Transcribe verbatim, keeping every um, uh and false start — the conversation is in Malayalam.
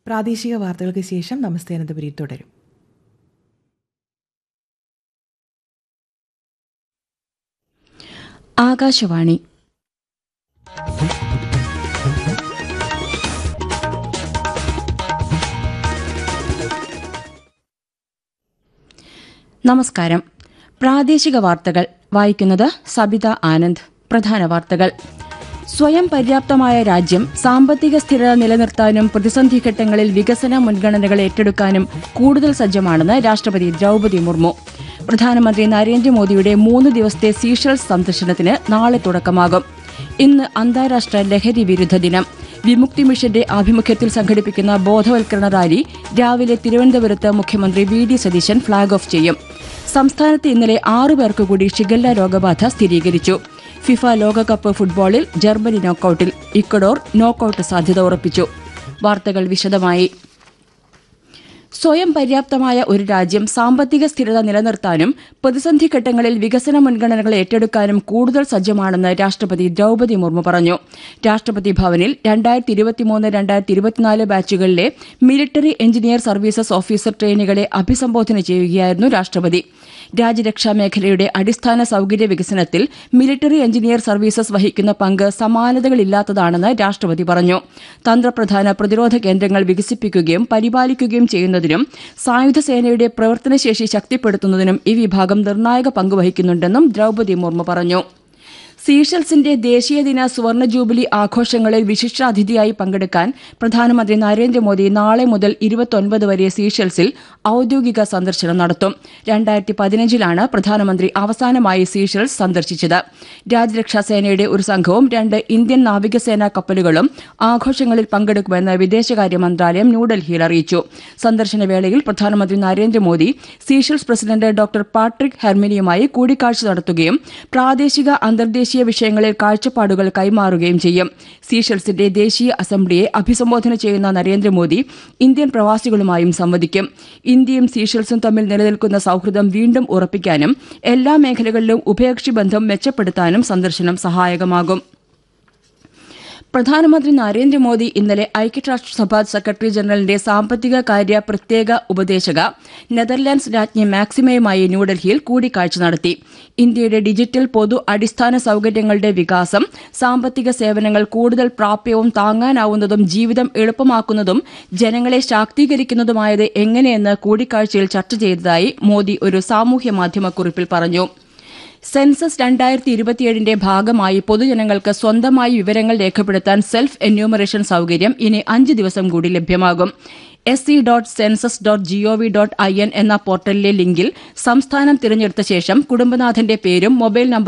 പ്രാദേശിക വാർത്തകൾക്ക് ശേഷം നമസ്തേ അനന്തപുരി തുടരും. ആകാശവാണി. നമസ്കാരം. പ്രാദേശിക വാർത്തകൾ വായിക്കുന്നത് സബിത ആനന്ദ്. പ്രധാന വാർത്തകൾ. സ്വയം പര്യാപ്തമായ രാജ്യം സാമ്പത്തിക സ്ഥിരത നിലനിർത്താനും പ്രതിസന്ധി ഘട്ടങ്ങളിൽ വികസന മുൻഗണനകൾ ഏറ്റെടുക്കാനും കൂടുതൽ സജ്ജമാണെന്ന് രാഷ്ട്രപതി ദ്രൌപദി മുർമു. പ്രധാനമന്ത്രി നരേന്ദ്രമോദിയുടെ മൂന്ന് ദിവസത്തെ സീഷെൽസ് സന്ദർശനത്തിന് നാളെ തുടക്കമാകും. ഇന്ന് അന്താരാഷ്ട്ര ലഹരി വിരുദ്ധ ദിനം. വിമുക്തി മിഷന്റെ ആഭിമുഖ്യത്തിൽ സംഘടിപ്പിക്കുന്ന ബോധവൽക്കരണ റാലി രാവിലെ തിരുവനന്തപുരത്ത് മുഖ്യമന്ത്രി V D Satheesan flag off ചെയ്യും. സംസ്ഥാനത്ത് ഇന്നലെ ആറു പേർക്ക് കൂടി ഷിഗല്ല രോഗബാധ സ്ഥിരീകരിച്ചു. ഫിഫ ലോകകപ്പ് ഫുട്ബോളിൽ ജർമ്മനി നോക്കൌട്ടിൽ. ഇക്വഡോർ നോക്കൌട്ട് സാധ്യത ഉറപ്പിച്ചു. വാർത്തകൾ വിശദമായി. സ്വയം പര്യാപ്തമായ ഒരു രാജ്യം സാമ്പത്തിക സ്ഥിരത നിലനിർത്താനും പ്രതിസന്ധി ഘട്ടങ്ങളിൽ വികസന മുൻഗണനകൾ ഏറ്റെടുക്കാനും കൂടുതൽ സജ്ജമാണെന്ന് രാഷ്ട്രപതി ദ്രൌപദി മുർമു പറഞ്ഞു. രാഷ്ട്രപതി ഭവനിൽ രണ്ടായിരത്തി ഇരുപത്തിമൂന്ന് രണ്ടായിരത്തി ഇരുപത്തിനാല് ബാച്ചുകളിലെ മിലിറ്ററി എഞ്ചിനീയർ സർവീസസ് ഓഫീസർ ട്രെയിനികളെ അഭിസംബോധന ചെയ്യുകയായിരുന്നു രാഷ്ട്രപതി. രാജ്യരക്ഷാ മേഖലയുടെ അടിസ്ഥാന സൌകര്യ വികസനത്തിൽ മിലിറ്ററി എഞ്ചിനീയർ സർവീസസ് വഹിക്കുന്ന പങ്ക് സമാനതകളില്ലാത്തതാണെന്ന് രാഷ്ട്രപതി പറഞ്ഞു. തന്ത്രപ്രധാന പ്രതിരോധ കേന്ദ്രങ്ങൾ വികസിപ്പിക്കുകയും പരിപാലിക്കുകയും ചെയ്യുന്നതിനും സായുധ സേനയുടെ പ്രവർത്തനശേഷി ശക്തിപ്പെടുത്തുന്നതിനും ഈ വിഭാഗം നിർണായക പങ്ക് വഹിക്കുന്നുണ്ടെന്നും ദ്രൌപദി മുർമു പറഞ്ഞു. സീഷെൽസിന്റെ ദേശീയദിന സുവർണ ജൂബിലി ആഘോഷങ്ങളിൽ വിശിഷ്ടാതിഥിയായി പങ്കെടുക്കാൻ പ്രധാനമന്ത്രി നരേന്ദ്രമോദി നാളെ മുതൽ ഇരുപത്തൊൻപത് വരെ സീഷെൽസിൽ ഔദ്യോഗിക സന്ദർശനം നടത്തും. രണ്ടായിരത്തി പതിനഞ്ചിലാണ് പ്രധാനമന്ത്രി അവസാനമായി സീഷെൽസ് സന്ദർശിച്ചത്. രാജ്യരക്ഷാ സേനയുടെ ഒരു സംഘവും രണ്ട് ഇന്ത്യൻ നാവികസേനാ കപ്പലുകളും ആഘോഷങ്ങളിൽ പങ്കെടുക്കുമെന്ന് വിദേശകാര്യ മന്ത്രാലയം ന്യൂഡൽഹിയിൽ അറിയിച്ചു. സന്ദർശന വേളയിൽ പ്രധാനമന്ത്രി Narendra Modi Seychelles president doctor Patrick ഹെർമിനിയുമായി കൂടിക്കാഴ്ച നടത്തുകയും പ്രാദേശിക അന്തർദേശീയ വിഷയങ്ങളിൽ കാഴ്ചപ്പാടുകൾ കൈമാറുകയും ചെയ്യും. സീഷെൽസിന്റെ ദേശീയ അസംബ്ലിയെ അഭിസംബോധന ചെയ്യുന്ന നരേന്ദ്രമോദി ഇന്ത്യൻ പ്രവാസികളുമായും സംവദിക്കും. ഇന്ത്യയും സീഷെൽസും തമ്മിൽ നിലനിൽക്കുന്ന സൌഹൃദം വീണ്ടും ഉറപ്പിക്കാനും എല്ലാ മേഖലകളിലും ഉഭയകക്ഷി ബന്ധം മെച്ചപ്പെടുത്താനും സന്ദർശനം സഹായകമാകും. പ്രധാനമന്ത്രി നരേന്ദ്രമോദി ഇന്നലെ ഐക്യരാഷ്ട്രസഭ സെക്രട്ടറി ജനറലിന്റെ സാമ്പത്തിക കാര്യ പ്രത്യേക ഉപദേശക നെതർലാൻഡ്സ് രാജ്ഞി മാക്സിമയുമായി ന്യൂഡൽഹിയിൽ കൂടിക്കാഴ്ച നടത്തി. ഇന്ത്യയുടെ ഡിജിറ്റൽ പൊതു അടിസ്ഥാന സൌകര്യങ്ങളുടെ വികാസം, സാമ്പത്തിക സേവനങ്ങൾ കൂടുതൽ പ്രാപ്യവും താങ്ങാനാവുന്നതും ജീവിതം എളുപ്പമാക്കുന്നതും ജനങ്ങളെ ശാക്തീകരിക്കുന്നതുമായത് എങ്ങനെയെന്ന് കൂടിക്കാഴ്ചയിൽ ചർച്ച ചെയ്തതായി മോദി ഒരു സാമൂഹ്യ മാധ്യമക്കുറിപ്പിൽ പറഞ്ഞു. സെൻസസ് രണ്ടായിരത്തി ഇരുപത്തിയേഴിന്റെ ഭാഗമായി പൊതുജനങ്ങൾക്ക് സ്വന്തമായി വിവരങ്ങൾ രേഖപ്പെടുത്താൻ സെൽഫ് എന്യൂമറേഷൻ സൌകര്യം ഇനി അഞ്ച് ദിവസം കൂടി ലഭ്യമാകും. S C dot census dot G O V dot I N എന്ന പോർട്ടലിലെ ലിങ്കിൽ സംസ്ഥാനം തിരഞ്ഞെടുത്ത ശേഷം കുടുംബനാഥന്റെ പേരും മൊബൈൽ നമ്പർ